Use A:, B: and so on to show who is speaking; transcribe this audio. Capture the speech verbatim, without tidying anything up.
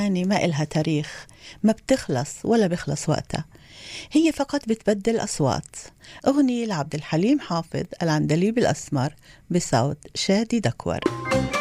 A: الأغاني ما إلها تاريخ، ما بتخلص ولا بيخلص وقتها، هي فقط بتبدل أصوات. أغنية لعبد الحليم حافظ العندليب الأسمر بصوت شادي دكور.